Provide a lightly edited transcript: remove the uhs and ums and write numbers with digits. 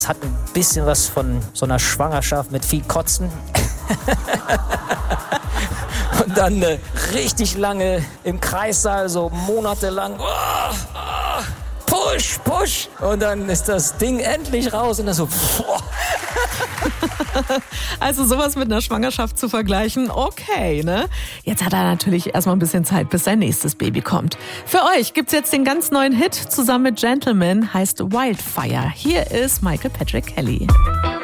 Es hat ein bisschen was von so einer Schwangerschaft mit viel Kotzen. Und dann richtig lange im Kreissaal, so monatelang. Push, push. Und dann ist das Ding endlich raus und dann so. Also sowas mit einer Schwangerschaft zu vergleichen, okay, ne? Jetzt hat er natürlich erstmal ein bisschen Zeit, bis sein nächstes Baby kommt. Für euch gibt's jetzt den ganz neuen Hit zusammen mit Gentleman, heißt Wildfire. Hier ist Michael Patrick Kelly.